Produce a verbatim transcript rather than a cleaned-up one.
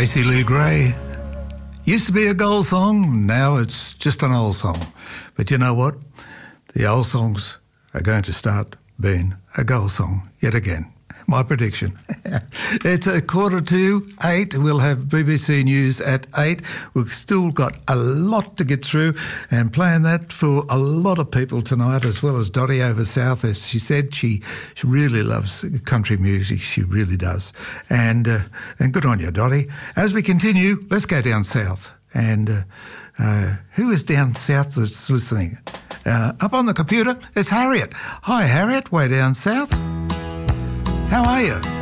Gracie Lee Gray. Used to be a gold song, now it's just an old song. But you know what? The old songs are going to start being a gold song yet again. My prediction. It's a quarter to eight. We'll have B B C News at eight. We've still got a lot to get through and playing that for a lot of people tonight, as well as Dottie over south. As she said, she, she really loves country music. She really does. And, uh, and good on you, Dottie. As we continue, let's go down south. And uh, uh, who is down south that's listening? Uh, up on the computer, it's Harriet. Hi, Harriet, way down south. How are you?